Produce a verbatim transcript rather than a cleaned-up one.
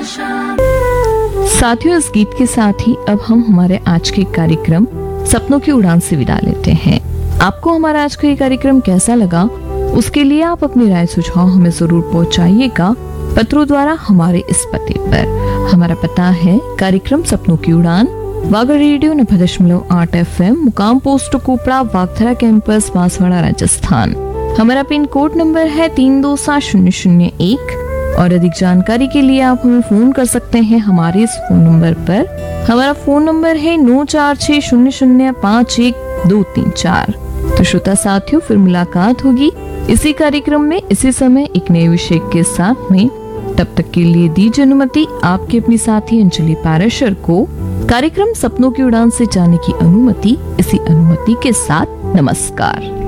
साथियों, इस गीत के साथ ही अब हम हमारे आज के कार्यक्रम सपनों की उड़ान से विदा लेते हैं। आपको हमारा आज का ये कार्यक्रम कैसा लगा, उसके लिए आप अपनी राय सुझाव हमें जरूर पहुंचाइएगा पत्रों द्वारा हमारे इस पते पर। हमारा पता है कार्यक्रम सपनों की उड़ान, वागर रेडियो नब्बे दशमलव आठ एफ एम, मुकाम पोस्ट कोपड़ा, वागथरा कैंपस, बांसवाड़ा, राजस्थान। हमारा पिन कोड नंबर है तीन दो सात शून्य शून्य एक। और अधिक जानकारी के लिए आप हमें फोन कर सकते हैं हमारे इस फोन नंबर पर। हमारा फोन नंबर है नौ चार छह शून्य शून्य पाँच एक दो तीन चार। तो श्रोता साथियों, फिर मुलाकात होगी इसी कार्यक्रम में इसी समय एक नए विषय के साथ में। तब तक के लिए दीजिए अनुमति आपके अपनी साथी अंजलि पाराशर को कार्यक्रम सपनों की उड़ान से जाने की अनुमति। इसी अनुमति के साथ नमस्कार।